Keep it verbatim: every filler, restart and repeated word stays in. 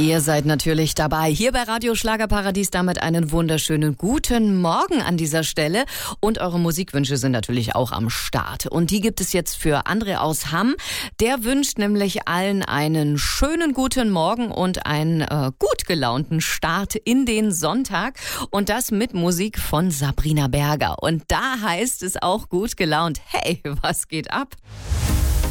Ihr seid natürlich dabei. Hier bei Radio Schlagerparadies damit einen wunderschönen guten Morgen an dieser Stelle. Und eure Musikwünsche sind natürlich auch am Start. Und die gibt es jetzt für André aus Hamm. Der wünscht nämlich allen einen schönen guten Morgen und einen äh, gut gelaunten Start in den Sonntag. Und das mit Musik von Sabrina Berger. Und da heißt es auch gut gelaunt. Hey, was geht ab?